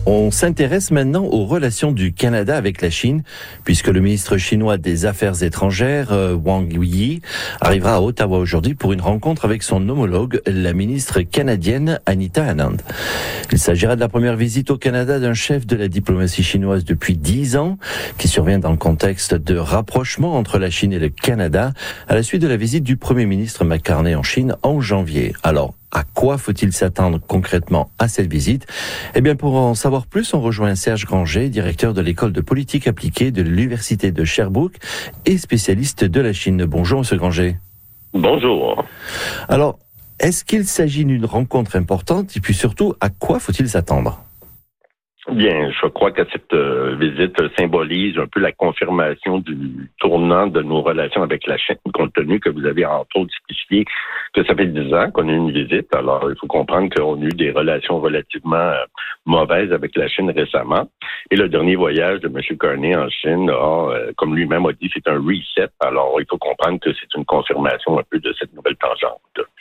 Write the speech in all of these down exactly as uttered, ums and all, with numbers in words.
On s'intéresse maintenant aux relations du Canada avec la Chine, puisque le ministre chinois des Affaires étrangères, Wang Yi, arrivera à Ottawa aujourd'hui pour une rencontre avec son homologue, la ministre canadienne Anita Anand. Il s'agira de la première visite au Canada d'un chef de la diplomatie chinoise depuis dix ans, qui survient dans le contexte de rapprochement entre la Chine et le Canada, à la suite de la visite du Premier ministre McCartney en Chine en janvier. Alors, à quoi faut-il s'attendre concrètement à cette visite? Eh bien, pour en savoir plus, on rejoint Serge Granger, directeur de l'école de politique appliquée de l'Université de Sherbrooke et spécialiste de la Chine. Bonjour, Monsieur Granger. Bonjour. Alors, est-ce qu'il s'agit d'une rencontre importante et puis surtout, à quoi faut-il s'attendre? Bien, je crois que cette euh, visite symbolise un peu la confirmation du tournant de nos relations avec la Chine, compte tenu que vous avez entre autres spécifié que ça fait dix ans qu'on a eu une visite. Alors, il faut comprendre qu'on a eu des relations relativement euh, mauvaises avec la Chine récemment. Et le dernier voyage de M. Carney en Chine, a, euh, comme lui-même a dit, c'est un reset. Alors, il faut comprendre que c'est une confirmation un peu de cette nouvelle tangente.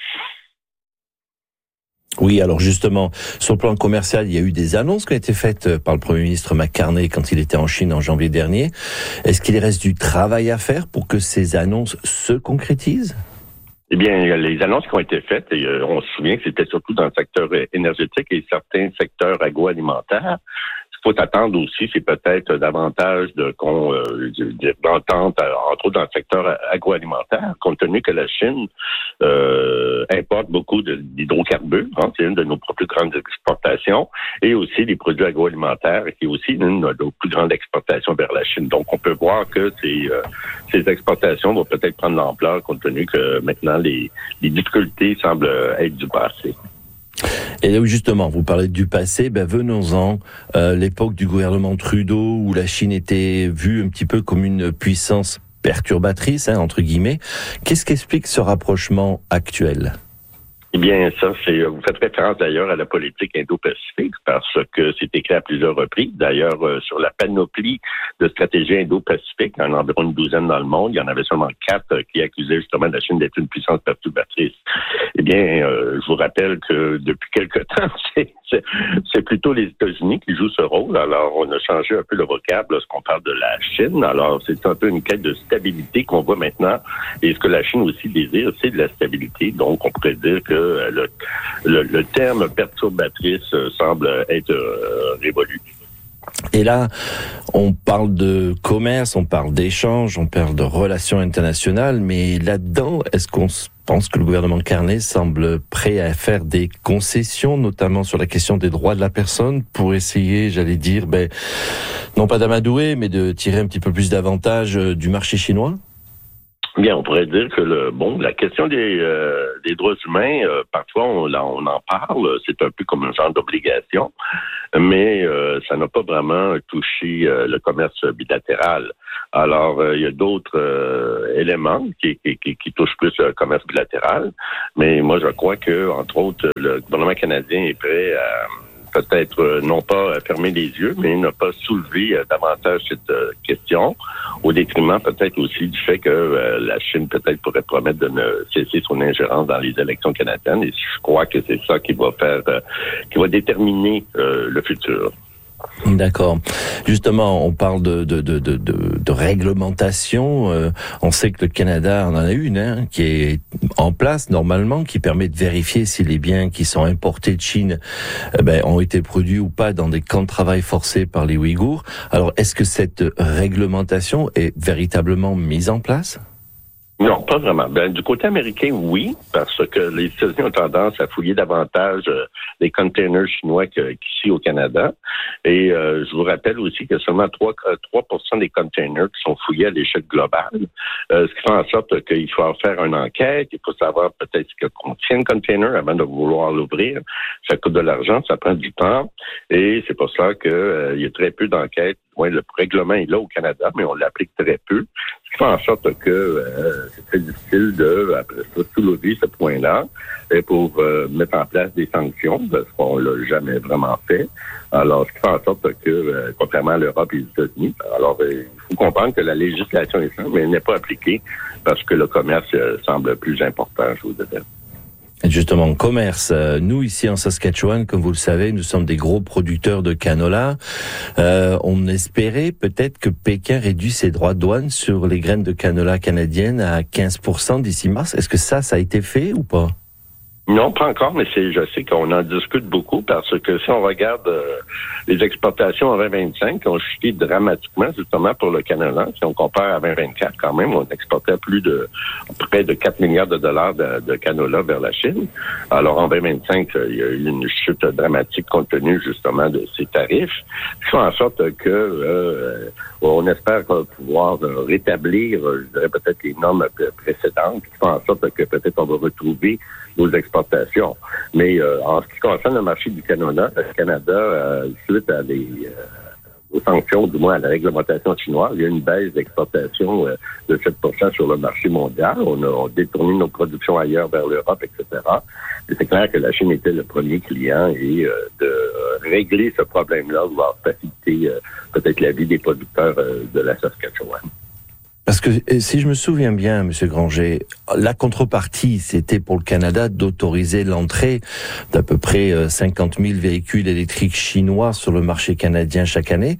Oui, alors justement, sur le plan commercial, il y a eu des annonces qui ont été faites par le Premier ministre McCartney quand il était en Chine en janvier dernier. Est-ce qu'il reste du travail à faire pour que ces annonces se concrétisent? Eh bien, les annonces qui ont été faites, et euh, on se souvient que c'était surtout dans le secteur énergétique et certains secteurs agroalimentaires. Ce qu'il faut attendre aussi, c'est peut-être davantage de euh, d'entente, entre autres dans le secteur agroalimentaire, compte tenu que la Chine euh, importe beaucoup de, d'hydrocarbures, hein, c'est une de nos plus grandes exportations, et aussi des produits agroalimentaires, qui est aussi une de nos plus grandes exportations vers la Chine. Donc, on peut voir que ces, euh, ces exportations vont peut-être prendre l'ampleur, compte tenu que maintenant les, les difficultés semblent être du passé. Et là où justement, vous parlez du passé, ben venons-en, euh, l'époque du gouvernement Trudeau où la Chine était vue un petit peu comme une puissance perturbatrice, hein, entre guillemets. Qu'est-ce qu'explique ce rapprochement actuel? Eh bien, ça, c'est, vous faites référence d'ailleurs à la politique Indo-Pacifique parce que c'est écrit à plusieurs reprises. D'ailleurs, euh, sur la panoplie de stratégies Indo-Pacifique, il y en a environ une douzaine dans le monde, il y en avait seulement quatre euh, qui accusaient justement la Chine d'être une puissance perturbatrice. Eh bien, euh, je vous rappelle que depuis quelque temps, c'est, c'est, c'est plutôt les États-Unis qui jouent ce rôle. Alors, on a changé un peu le vocable lorsqu'on parle de la Chine. Alors, c'est un peu une quête de stabilité qu'on voit maintenant. Et ce que la Chine aussi désire, c'est de la stabilité. Donc, on pourrait dire que Le, le, le terme perturbatrice euh, semble être euh, révolu. Et là, on parle de commerce, on parle d'échanges, on parle de relations internationales, mais là-dedans, est-ce qu'on pense que le gouvernement Carney semble prêt à faire des concessions, notamment sur la question des droits de la personne, pour essayer, j'allais dire, ben, non pas d'amadouer, mais de tirer un petit peu plus d'avantage du marché chinois? Bien, on pourrait dire que le bon, la question des euh, des droits humains, euh, parfois on, là, on en parle, c'est un peu comme un genre d'obligation, mais euh, ça n'a pas vraiment touché euh, le commerce bilatéral. Alors, euh, il y a d'autres euh, éléments qui, qui, qui, qui touchent plus le commerce bilatéral, mais moi je crois que, entre autres, le gouvernement canadien est prêt à peut-être euh, non pas fermer les yeux, mais ne pas soulever euh, davantage cette euh, question, au détriment peut-être aussi du fait que euh, la Chine peut-être pourrait promettre de ne cesser son ingérence dans les élections canadiennes. Et je crois que c'est ça qui va faire, euh, qui va déterminer euh, le futur. D'accord. Justement, on parle de, de, de, de, de réglementation. Euh, on sait que le Canada en a une hein, qui est en place normalement, qui permet de vérifier si les biens qui sont importés de Chine eh ben, ont été produits ou pas dans des camps de travail forcés par les Ouïghours. Alors, est-ce que cette réglementation est véritablement mise en place? Non, pas vraiment. Ben, du côté américain, oui, parce que les États-Unis ont tendance à fouiller davantage euh, les containers chinois que, qu'ici au Canada. Et euh, je vous rappelle aussi que seulement trois pour cent des containers qui sont fouillés à l'échelle globale, euh, ce qui fait en sorte qu'il faut faire une enquête, il faut savoir peut-être ce que contient le container avant de vouloir l'ouvrir. Ça coûte de l'argent, ça prend du temps, et c'est pour ça qu'il euh, y a très peu d'enquêtes. Ouais, le règlement est là au Canada, mais on l'applique très peu. Ce qui fait en sorte que euh, c'est très difficile de, après ça, soulever ce point-là et pour euh, mettre en place des sanctions, parce qu'on l'a jamais vraiment fait. Alors, ce qui fait en sorte que, euh, contrairement à l'Europe et les États-Unis, alors euh, il faut comprendre que la législation est simple, mais elle n'est pas appliquée parce que le commerce euh, semble plus important, je vous dirais. Justement, commerce. Nous, ici en Saskatchewan, comme vous le savez, nous sommes des gros producteurs de canola. Euh, on espérait peut-être que Pékin réduise ses droits de douane sur les graines de canola canadiennes à quinze pour cent d'ici mars. Est-ce que ça, ça a été fait ou pas? Non, pas encore, mais c'est, je sais qu'on en discute beaucoup parce que si on regarde euh, les exportations en vingt vingt-cinq, ont chuté dramatiquement justement pour le canola. Si on compare à vingt vingt-quatre, quand même, on exportait plus de près de quatre milliards de dollars de, de canola vers la Chine. Alors en vingt vingt-cinq, il y a eu une chute dramatique compte tenu justement de ces tarifs, qui font en sorte que euh, on espère pouvoir rétablir, je dirais peut-être les normes précédentes, qui font en sorte que peut-être on va retrouver nos exportations. Mais euh, en ce qui concerne le marché du canola, le Canada, euh, suite à des, euh, aux sanctions, du moins à la réglementation chinoise, il y a une baisse d'exportation euh, de sept pour cent sur le marché mondial. On a, on a détourné nos productions ailleurs vers l'Europe, et cetera. Et c'est clair que la Chine était le premier client et euh, de régler ce problème-là va faciliter euh, peut-être la vie des producteurs euh, de la Saskatchewan. Parce que si je me souviens bien, Monsieur Granger, la contrepartie, c'était pour le Canada d'autoriser l'entrée d'à peu près cinquante mille véhicules électriques chinois sur le marché canadien chaque année.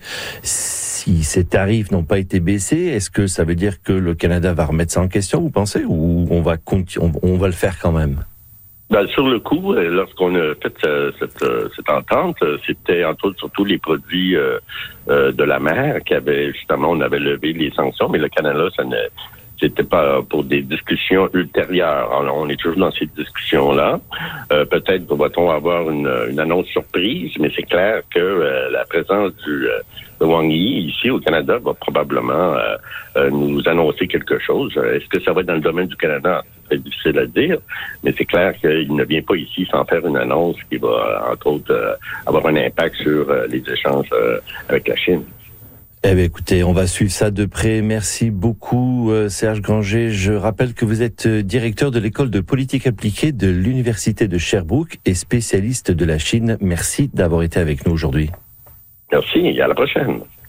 Si ces tarifs n'ont pas été baissés, est-ce que ça veut dire que le Canada va remettre ça en question, vous pensez, ou on va continuer, on va le faire quand même? Ben, sur le coup, lorsqu'on a fait euh, cette, euh, cette entente, euh, c'était entre autres surtout les produits euh, euh, de la mer qui avaient justement, on avait levé les sanctions, mais le Canada, ça ne c'était pas pour des discussions ultérieures. Alors, on est toujours dans ces discussions-là. Euh, peut-être va-t-on avoir une, une annonce surprise, mais c'est clair que euh, la présence du euh, de Wang Yi ici au Canada va probablement euh, euh, nous annoncer quelque chose. Est-ce que ça va être dans le domaine du Canada? C'est difficile à dire, mais c'est clair qu'il ne vient pas ici sans faire une annonce qui va, entre autres, euh, avoir un impact sur euh, les échanges euh, avec la Chine. Eh bien, écoutez, on va suivre ça de près. Merci beaucoup, euh, Serge Granger. Je rappelle que vous êtes directeur de l'école de politique appliquée de l'Université de Sherbrooke et spécialiste de la Chine. Merci d'avoir été avec nous aujourd'hui. Merci, et à la prochaine.